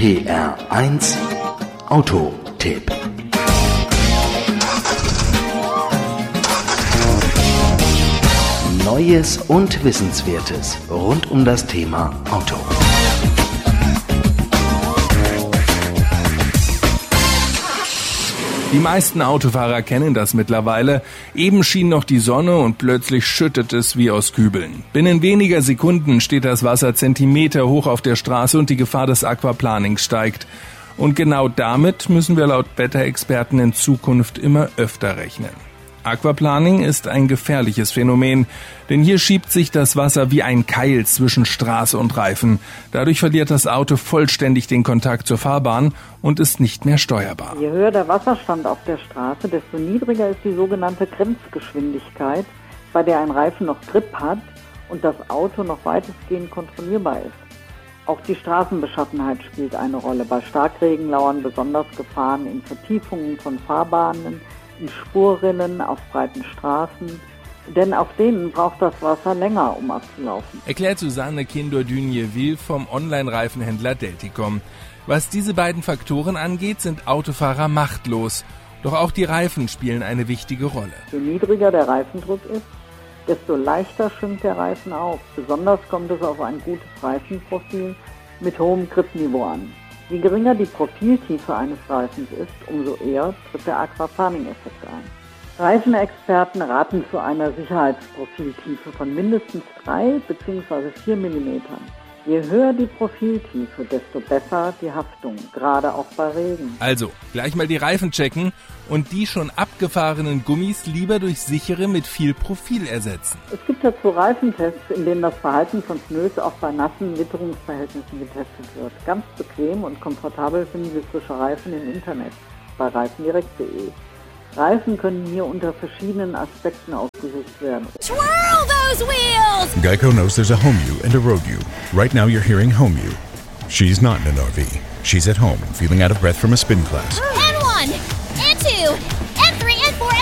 PR1 Autotipp. Neues und Wissenswertes rund um das Thema Auto. Die meisten Autofahrer kennen das mittlerweile. Eben schien noch die Sonne und plötzlich schüttet es wie aus Kübeln. Binnen weniger Sekunden steht das Wasser Zentimeter hoch auf der Straße und die Gefahr des Aquaplanings steigt. Und genau damit müssen wir laut Wetterexperten in Zukunft immer öfter rechnen. Aquaplaning ist ein gefährliches Phänomen, denn hier schiebt sich das Wasser wie ein Keil zwischen Straße und Reifen. Dadurch verliert das Auto vollständig den Kontakt zur Fahrbahn und ist nicht mehr steuerbar. Je höher der Wasserstand auf der Straße, desto niedriger ist die sogenannte Grenzgeschwindigkeit, bei der ein Reifen noch Grip hat und das Auto noch weitestgehend kontrollierbar ist. Auch die Straßenbeschaffenheit spielt eine Rolle. Bei Starkregen lauern besonders Gefahren in Vertiefungen von Fahrbahnen, in Spurrinnen, auf breiten Straßen, denn auf denen braucht das Wasser länger, um abzulaufen. Erklärt Susanne Kindor-Dünje-Wil vom Online-Reifenhändler Delticom. Was diese beiden Faktoren angeht, sind Autofahrer machtlos. Doch auch die Reifen spielen eine wichtige Rolle. Je niedriger der Reifendruck ist, desto leichter schwimmt der Reifen auf. Besonders kommt es auf ein gutes Reifenprofil mit hohem Gripniveau an. Je geringer die Profiltiefe eines Reifens ist, umso eher tritt der Aquaplaning-Effekt ein. Reifenexperten raten zu einer Sicherheitsprofiltiefe von mindestens 3 bzw. 4 mm. Je höher die Profiltiefe, desto besser die Haftung, gerade auch bei Regen. Also, gleich mal die Reifen checken und die schon abgefahrenen Gummis lieber durch sichere mit viel Profil ersetzen. Es gibt dazu Reifentests, in denen das Verhalten von Pneus auch bei nassen Witterungsverhältnissen getestet wird. Ganz bequem und komfortabel finden Sie frische Reifen im Internet bei reifendirekt.de. Reifen können hier unter verschiedenen Aspekten ausgesucht werden. Twirl those wheels! Geico knows there's a home you and a road you. Right now you're hearing home you. She's not in an RV. She's at home, feeling out of breath from a spin class. And one!